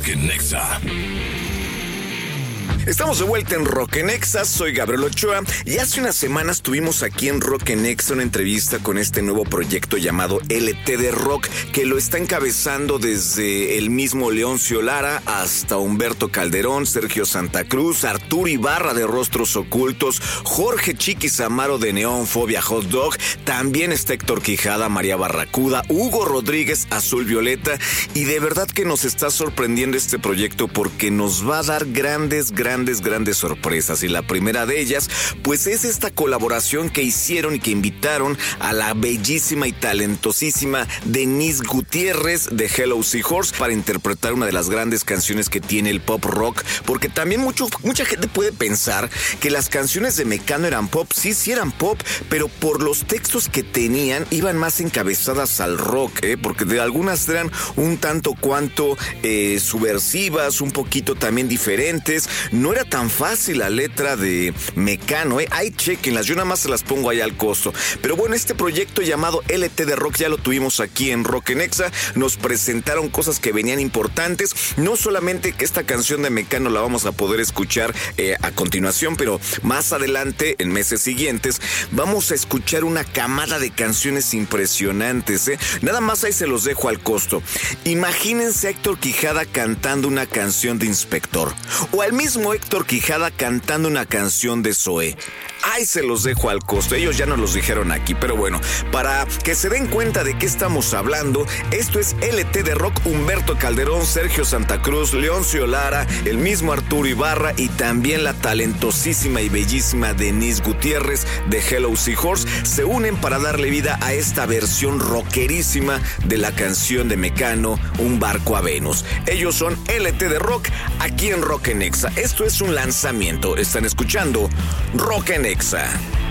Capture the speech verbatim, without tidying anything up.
Rock en Nexa. Estamos de vuelta en Rock en Nexa, soy Gabriel Ochoa y hace unas semanas tuvimos aquí en Rock en Nexa una entrevista con este nuevo proyecto llamado L T D Rock, que lo está encabezando desde el mismo Leoncio Lara hasta Humberto Calderón, Sergio Santa Cruz, Arturo Ibarra de Rostros Ocultos, Jorge Chiquis Amaro de Neón Fobia Hot Dog, también está Héctor Quijada, María Barracuda, Hugo Rodríguez, Azul Violeta, y de verdad que nos está sorprendiendo este proyecto porque nos va a dar grandes, grandes grandes, grandes sorpresas, y la primera de ellas pues es esta colaboración que hicieron y que invitaron a la bellísima y talentosísima Denise Gutiérrez de Hello Seahorse para interpretar una de las grandes canciones que tiene el pop rock, porque también mucho, mucha gente puede pensar que las canciones de Mecano eran pop, sí, sí eran pop, pero por los textos que tenían iban más encabezadas al rock, ¿eh? porque de algunas eran un tanto cuanto eh, subversivas, un poquito también diferentes. No era tan fácil la letra de Mecano, ¿eh? Ahí chequenlas, yo nada más se las pongo ahí al costo. Pero bueno, este proyecto llamado L T D Rock ya lo tuvimos aquí en Rock en Nexa. Nos presentaron cosas que venían importantes. No solamente que esta canción de Mecano la vamos a poder escuchar eh, a continuación, pero más adelante, en meses siguientes, vamos a escuchar una camada de canciones impresionantes, ¿eh? Nada más ahí se los dejo al costo. Imagínense a Héctor Quijada cantando una canción de Inspector, o al mismo Héctor Quijada cantando una canción de Zoé. Ahí se los dejo al costo, ellos ya nos los dijeron aquí, pero bueno, para que se den cuenta de qué estamos hablando, esto es L T D Rock, Humberto Calderón, Sergio Santa Cruz, Leoncio Lara, el mismo Arturo Ibarra y también la talentosísima y bellísima Denise Gutiérrez de Hello Seahorse se unen para darle vida a esta versión rockerísima de la canción de Mecano, Un Barco a Venus. Ellos son L T D Rock aquí en Rock en Nexa. Esto es un lanzamiento, están escuchando Rock en Nexa.